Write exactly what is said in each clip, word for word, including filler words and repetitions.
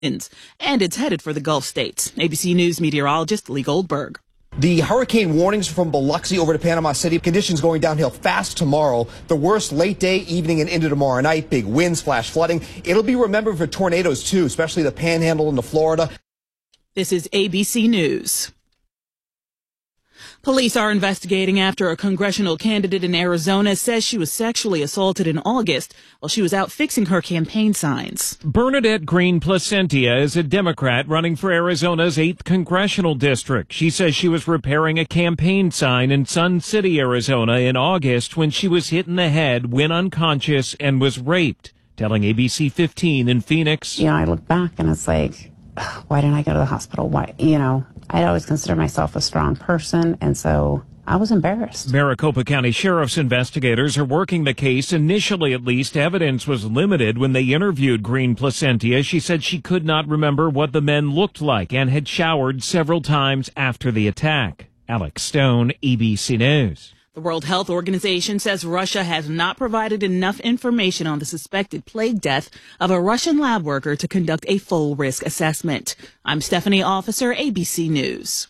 and it's headed for the Gulf states. A B C News meteorologist Lee Goldberg. The hurricane warnings from Biloxi over to Panama City. Conditions going downhill fast tomorrow. The worst late day, evening, and into tomorrow night. Big winds, flash flooding. It'll be remembered for tornadoes, too, especially the Panhandle into Florida. This is A B C News. Police are investigating after a congressional candidate in Arizona says she was sexually assaulted in August while she was out fixing her campaign signs. Bernadette Green Placentia is a Democrat running for Arizona's eighth congressional district. She says she was repairing a campaign sign in Sun City, Arizona in August when she was hit in the head, went unconscious, and was raped, telling A B C fifteen in Phoenix. You know, I look back and it's like, why didn't I go to the hospital? Why, you know, I'd always considered myself a strong person, and so I was embarrassed. Maricopa County Sheriff's investigators are working the case. Initially, at least, evidence was limited when they interviewed Green Placentia. She said she could not remember what the men looked like and had showered several times after the attack. Alex Stone, A B C News. The World Health Organization says Russia has not provided enough information on the suspected plague death of a Russian lab worker to conduct a full risk assessment. I'm Stephanie Officer, A B C News.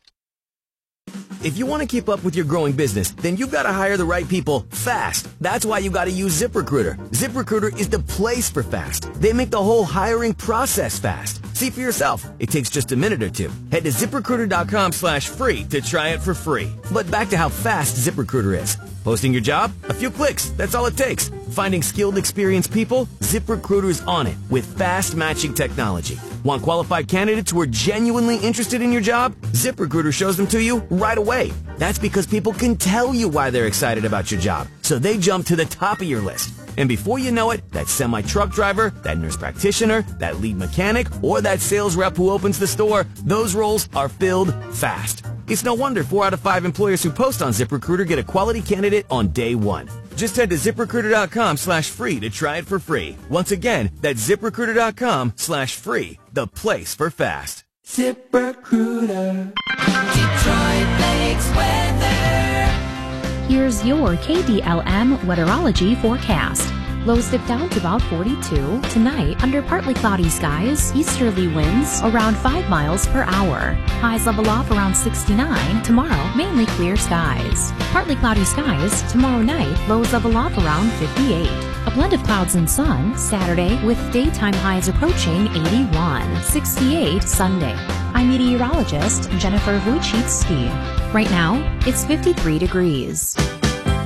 If you want to keep up with your growing business, then you've got to hire the right people fast. That's why you got to use ZipRecruiter. ZipRecruiter is the place for fast. They make the whole hiring process fast. See for yourself. It takes just a minute or two. Head to ZipRecruiter.com slash free to try it for free. But back to how fast ZipRecruiter is. Posting your job? A few clicks. That's all it takes. Finding skilled, experienced people? ZipRecruiter's on it with fast matching technology. Want qualified candidates who are genuinely interested in your job? ZipRecruiter shows them to you right away. That's because people can tell you why they're excited about your job, so they jump to the top of your list. And before you know it, that semi-truck driver, that nurse practitioner, that lead mechanic, or that sales rep who opens the store, those roles are filled fast. It's no wonder four out of five employers who post on ZipRecruiter get a quality candidate on day one. Just head to ZipRecruiter.com slash free to try it for free. Once again, that's ZipRecruiter.com slash free, the place for fast. ZipRecruiter. Detroit Lakes weather. Here's your K D L M weatherology forecast. Lows dip down to about forty-two. Tonight, under partly cloudy skies, easterly winds around five miles per hour. Highs level off around sixty-nine. Tomorrow, mainly clear skies. Partly cloudy skies. Tomorrow night, lows level off around fifty-eight. A blend of clouds and sun Saturday with daytime highs approaching eighty-one. sixty-eight Sunday. I'm meteorologist Jennifer Wojcicki. Right now, it's fifty-three degrees.